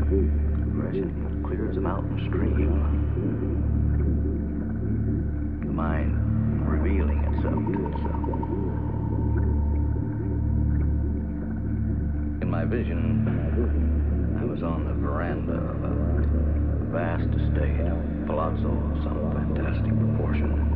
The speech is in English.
Progression clear as a mountain stream. The mind revealing itself to itself. In my vision, I was on the veranda of a vast estate, palazzo of some fantastic proportion.